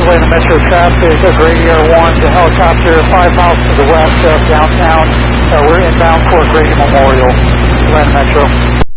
Atlanta Metro traffic, Grady Air 1, the helicopter 5 miles to the west of downtown. We're inbound for Grady Memorial, Atlanta Metro.